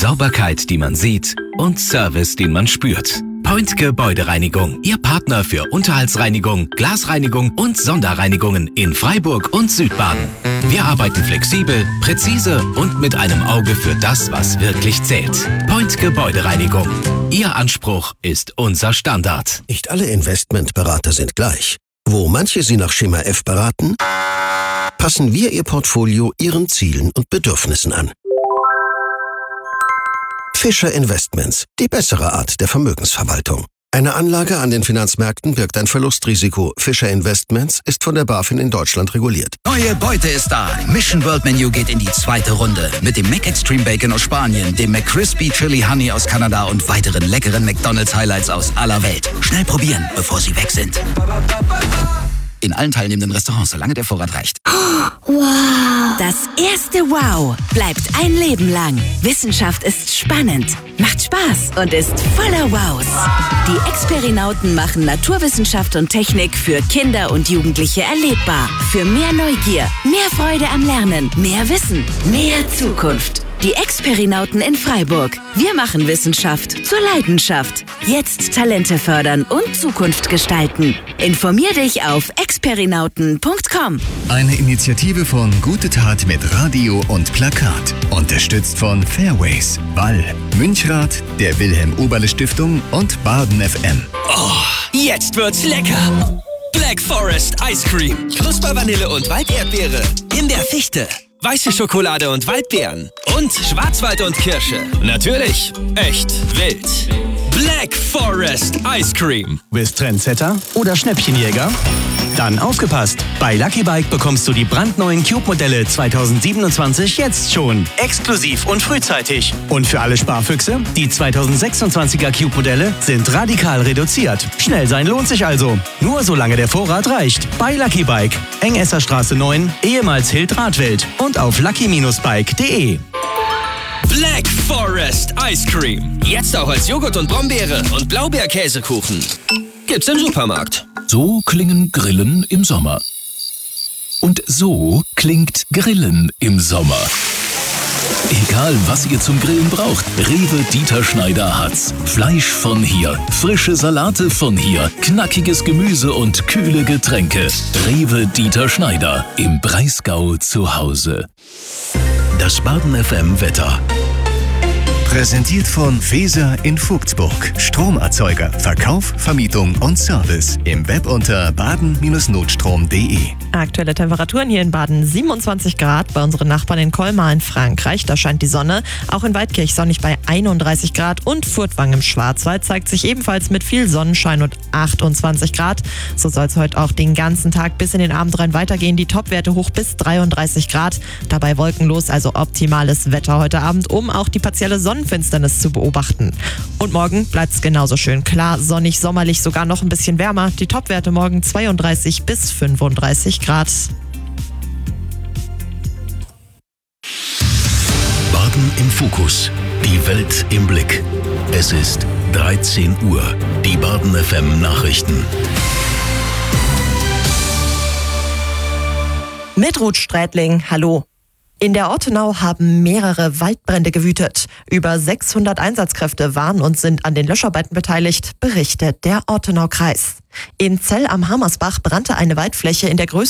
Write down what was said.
Sauberkeit, die man sieht und Service, den man spürt. Point Gebäudereinigung, Ihr Partner für Unterhaltsreinigung, Glasreinigung und Sonderreinigungen in Freiburg und Südbaden. Wir arbeiten flexibel, präzise und mit einem Auge für das, was wirklich zählt. Point Gebäudereinigung. Ihr Anspruch ist unser Standard. Nicht alle Investmentberater sind gleich. Wo manche Sie nach Schema F beraten, passen wir Ihr Portfolio Ihren Zielen und Bedürfnissen an. Fischer Investments, die bessere Art der Vermögensverwaltung. Eine Anlage an den Finanzmärkten birgt ein Verlustrisiko. Fischer Investments ist von der BaFin in Deutschland reguliert. Neue Beute ist da. Mission World Menu geht in die zweite Runde. Mit dem Mac Extreme Bacon aus Spanien, dem McCrispy Chili Honey aus Kanada und weiteren leckeren McDonald's Highlights aus aller Welt. Schnell probieren, bevor sie weg sind. In allen teilnehmenden Restaurants, solange der Vorrat reicht. Wow! Das erste Wow bleibt ein Leben lang. Wissenschaft ist spannend, macht Spaß und ist voller Wows. Die Experinauten machen Naturwissenschaft und Technik für Kinder und Jugendliche erlebbar. Für mehr Neugier, mehr Freude am Lernen, mehr Wissen, mehr Zukunft. Die Experinauten in Freiburg. Wir machen Wissenschaft zur Leidenschaft. Jetzt Talente fördern und Zukunft gestalten. Informier dich auf experinauten.com. Eine Initiative von Gute Tat mit Radio und Plakat. Unterstützt von Fairways, Ball, Münchrath, der Wilhelm-Oberle-Stiftung und Baden FM. Oh, jetzt wird's lecker. Black Forest Ice Cream. Knusper Vanille und Walderdbeere. In der Fichte. Weiße Schokolade und Waldbeeren. Und Schwarzwald und Kirsche. Natürlich echt wild. Black Forest Ice Cream. Bist Trendsetter oder Schnäppchenjäger? Dann aufgepasst! Bei Lucky Bike bekommst du die brandneuen Cube-Modelle 2027 jetzt schon. Exklusiv und frühzeitig. Und für alle Sparfüchse, die 2026er Cube-Modelle sind radikal reduziert. Schnell sein lohnt sich also. Nur solange der Vorrat reicht. Bei Lucky Bike. Engesserstraße 9, ehemals Hild-Radwelt. Und auf lucky-bike.de. Black Forest Ice Cream. Jetzt auch als Joghurt und Brombeere und Blaubeerkäsekuchen. Gibt's im Supermarkt. So klingen Grillen im Sommer. Und so klingt Grillen im Sommer. Egal, was ihr zum Grillen braucht, Rewe Dieter Schneider hat's. Fleisch von hier, frische Salate von hier, knackiges Gemüse und kühle Getränke. Rewe Dieter Schneider, im Breisgau zu Hause. Das Baden FM Wetter. Präsentiert von Feser in Vogtsburg. Stromerzeuger, Verkauf, Vermietung und Service. Im Web unter baden-notstrom.de. Aktuelle Temperaturen hier in Baden 27 Grad. Bei unseren Nachbarn in Colmar in Frankreich, da scheint die Sonne. Auch in Waldkirch sonnig bei 31 Grad. Und Furtwangen im Schwarzwald zeigt sich ebenfalls mit viel Sonnenschein und 28 Grad. So soll es heute auch den ganzen Tag bis in den Abend rein weitergehen. Die Topwerte hoch bis 33 Grad. Dabei wolkenlos, also optimales Wetter heute Abend, um auch die partielle Sonnenfinsternis zu beobachten. Und morgen bleibt es genauso schön klar, sonnig, sommerlich, sogar noch ein bisschen wärmer. Die Topwerte morgen 32 bis 35 Grad. Baden im Fokus. Die Welt im Blick. Es ist 13 Uhr. Die Baden FM Nachrichten. Mit Ruth Strätling, hallo. In der Ortenau haben mehrere Waldbrände gewütet. Über 600 Einsatzkräfte waren und sind an den Löscharbeiten beteiligt, berichtet der Ortenau-Kreis. In Zell am Hammersbach brannte eine Waldfläche in der Größe